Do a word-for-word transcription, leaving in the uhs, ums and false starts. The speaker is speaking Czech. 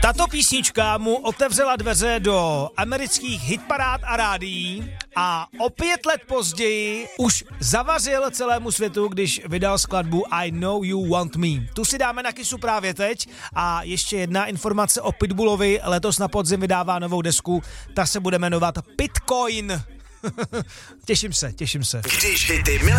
Tato písnička mu otevřela dveře do amerických hitparád a rádií a o pět let později už zavařil celému světu, když vydal skladbu I Know You Want Me. Tu si dáme na Kissu právě teď a ještě jedna informace o Pitbullovi. Letos na podzim vydává novou desku, ta se bude jmenovat Pitcoin. Těším se, těším se. Když hity